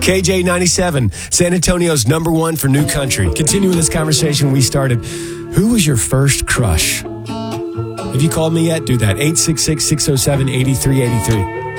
KJ97, San Antonio's #1 for new country. Continuing this conversation we started, who was your first crush? Have you called me yet? Do that. 866-607-8383.